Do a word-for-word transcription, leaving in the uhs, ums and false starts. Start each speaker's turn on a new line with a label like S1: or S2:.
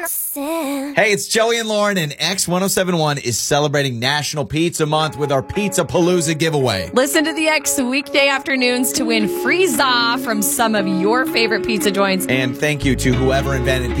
S1: Hey, it's Joey and Lauren, and X ten seventy-one is celebrating National Pizza Month with our Pizza Palooza giveaway.
S2: Listen to the X weekday afternoons to win free za from some of your favorite pizza joints.
S1: And thank you to whoever invented